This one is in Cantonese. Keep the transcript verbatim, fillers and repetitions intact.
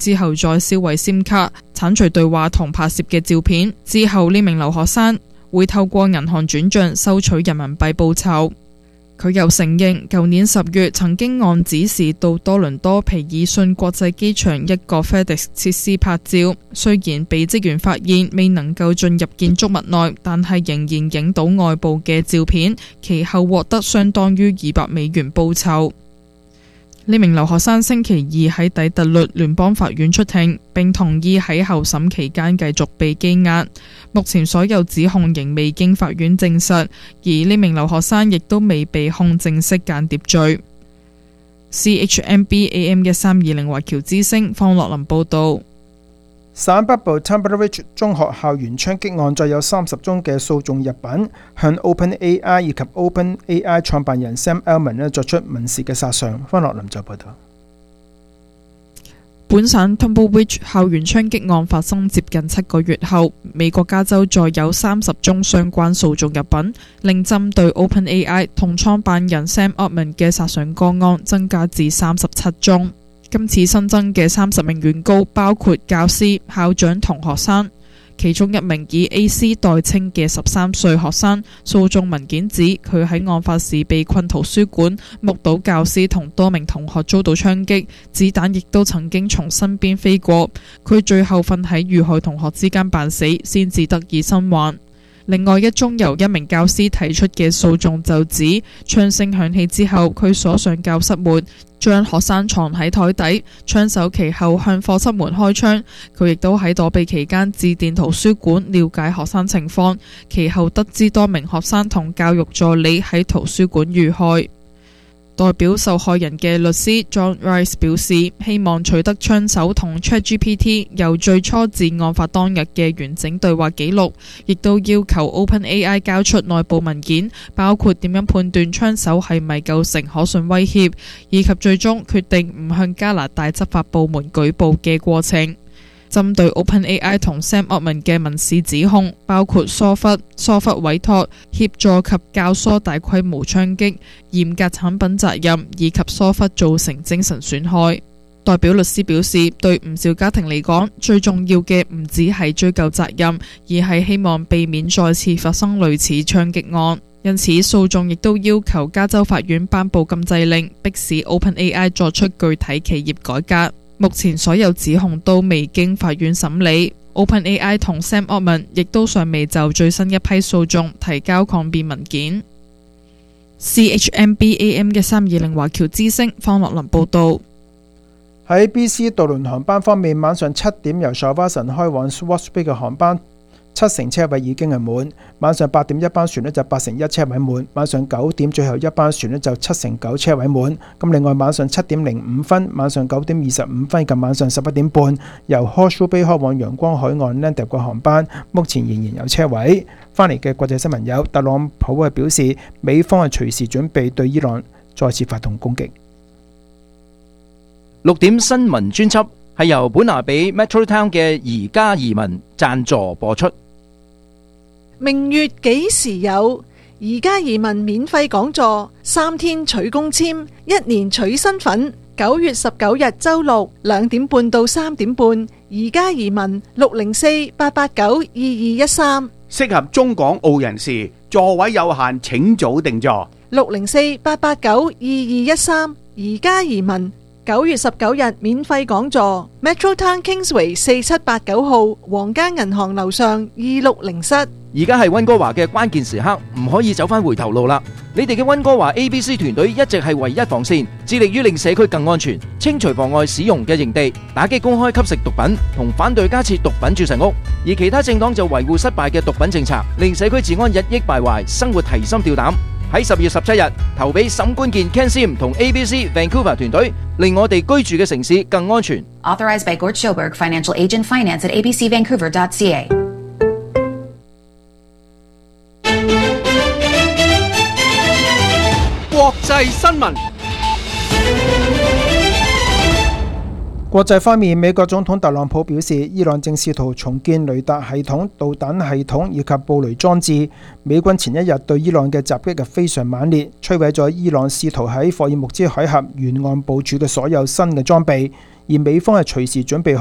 之後再銷毀 SIM 卡，剷除對話同拍攝嘅照片。之後呢名留學生會透過銀行轉賬收取人民幣報酬。佢又承認，舊年十月曾經按指示到多倫多皮爾遜國際機場一個 FedEx 設施拍照，雖然被職員發現未能夠進入建築物內，但係仍然影到外部嘅照片，其後獲得相當於二百美元報酬。呢名留學生星期二喺底特律聯邦法院出庭，並同意喺候審期間繼續被羈押。目前所有指控仍未經法院證實，而呢名留學生亦都未被控正式間諜罪。C H M B A M 一三二零華僑之聲方樂林報道。 省北部 Tunbridge 中學校園槍擊案再有三十宗嘅訴訟入稟，向 OpenAI 以及 OpenAI 創辦人 Sam Altman 咧作出民事嘅索償。方樂林就報道。 本省 Tunbridge 校園槍擊案發生接近七個月後，美國加州再有三十宗相關訴訟入稟，令針對 OpenAI 同創辦人 Sam Altman 嘅索償個案增加至三十七宗。今次新增嘅三十名原告包括教師、校長同學生，其中一名以 A C 代稱嘅十三歲學生，訴訟文件指佢喺案發時被困圖書館，目睹教師同多名同學遭到槍擊，子彈亦都曾經從身邊飛過，佢最後瞓喺遇害同學之間扮死，先至得以生還。另外一宗由一名教師提出嘅訴訟就指，槍聲響起之後，佢鎖上教室門，將學生藏喺台底，槍手其後向課室門開槍。佢亦都喺躲避期間致電圖書館了解學生情況，其後得知多名學生同教育助理喺圖書館遇害。代表受害人嘅律師 John Rice 表示，希望取得槍手同 ChatGPT 由最初至案發當日嘅完整對話記錄，亦都要求 OpenAI 交出內部文件，包括點樣判斷槍手係咪構成可信威脅，以及最終決定唔向加拿大執法部門舉報嘅過程。針對 OpenAI 同 Sam Altman 嘅民事指控，包括疏忽、疏忽委託、協助及教唆大規模槍擊、嚴格產品責任以及疏忽造成精神損害。代表律師表示，對唔少家庭嚟講，最重要嘅唔只係追究責任，而係希望避免再次發生類似槍擊案。因此，訴訟亦都要求加州法院頒布禁制令，迫使 OpenAI 作出具體企業改革。目前所有指控都未經法院審理， OpenAI 同 Sam Altman 亦都尚未就最新一批訴訟提交抗辯文件。C H M B A M 一三二零華僑之聲方樂林報道。 喺 B C 渡輪航班方面，晚上七點由 Shawson 開往 Swartz Bay 嘅航班，七成車位已經係滿。晚上八點一班船呢就八成一車位滿，晚上九點最後一班船呢就七成九車位滿。咁另外晚上七點零五分、晚上九點二十五分及晚上十一點半由 Horseshoe Bay 開往陽光海岸 Landip 嘅航班，目前仍然有車位。翻嚟嘅國際新聞有，特朗普係表示美方係隨時準備對伊朗再次發動攻擊。 六點新聞專輯係由本拿比 Metro Town 嘅宜家移民贊助播出。 明月幾時有？宜家移民免費講座，三天取公簽，一年取身份。九月十九日周六兩點半到三點半，宜家移民六零四八八九二二一三， 適合中港澳人士，座位有限，請早訂座。 六零四八八九二二一三，宜家移民。九月十九日免費講座 ，Metro Town Kingsway 四七八九號皇家銀行樓上二六零室。 而家係溫哥華嘅關鍵時刻，唔可以走返回頭路啦！你哋嘅溫哥華 A B C 團隊一直係唯一防線，致力於令社區更安全，清除妨礙使用嘅營地，打擊公開吸食毒品，同反對加設毒品注射屋。而其他政黨就維護失敗嘅毒品政策，令社區治安日益敗壞，生活提心吊膽。喺十月十七日投俾沈冠健 Ken Sim 同 A B C Vancouver 團隊，令我哋居住嘅城市更安全。 Authorized by Gord Schoberg, Financial Agent, Finance at a b c vancouver dot c a。 國際新聞。 國際方面，美國總統特朗普表示，伊朗正試圖重建雷達系統、導彈系統以及布雷裝置。美軍前一日對伊朗嘅襲擊係非常猛烈，摧毀咗伊朗試圖喺霍爾木茲海峽沿岸部署嘅所有新嘅裝備。 而美方係隨時準備